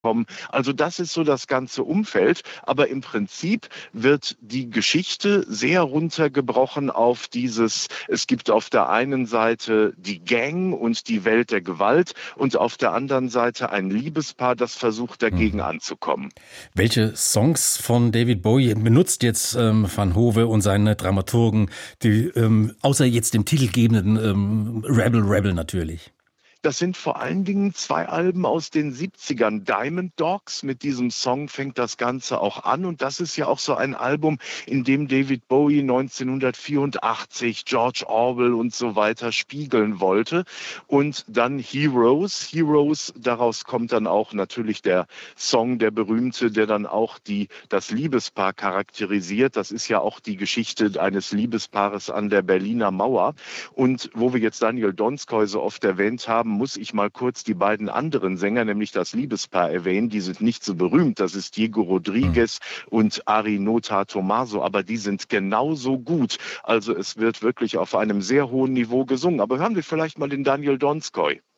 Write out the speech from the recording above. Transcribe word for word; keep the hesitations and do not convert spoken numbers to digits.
kommen. Also das ist so das ganze Umfeld, aber im Prinzip wird die Geschichte sehr runtergebrochen auf dieses, es gibt auf der einen Seite die Gang und die Welt der Gewalt und auf der anderen Seite ein Liebespaar, das versucht dagegen Mhm. anzukommen. Welche Songs von David Bowie benutzt jetzt ähm, Van Hove und seine Dramaturgen, die ähm, außer jetzt dem titelgebenden ähm, Rebel Rebel natürlich? Das sind vor allen Dingen zwei Alben aus den siebzigern. Diamond Dogs, mit diesem Song fängt das Ganze auch an. Und das ist ja auch so ein Album, in dem David Bowie neunzehnhundertvierundachtzig, George Orwell und so weiter spiegeln wollte. Und dann Heroes. Heroes, daraus kommt dann auch natürlich der Song, der berühmte, der dann auch die, das Liebespaar charakterisiert. Das ist ja auch die Geschichte eines Liebespaares an der Berliner Mauer. Und wo wir jetzt Daniel Donskoy so oft erwähnt haben, muss ich mal kurz die beiden anderen Sänger, nämlich das Liebespaar, erwähnen. Die sind nicht so berühmt. Das ist Diego Hm. Rodriguez und Ari Nota Tomaso, aber die sind genauso gut. Also es wird wirklich auf einem sehr hohen Niveau gesungen. Aber hören wir vielleicht mal den Daniel Donskoy.